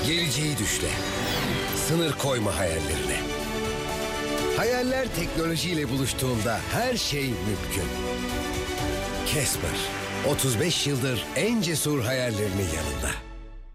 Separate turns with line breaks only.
Geleceği düşle. Sınır koyma hayallerine. Hayaller teknolojiyle buluştuğunda her şey mümkün. Casper, 35 yıldır en cesur hayallerinin yanında.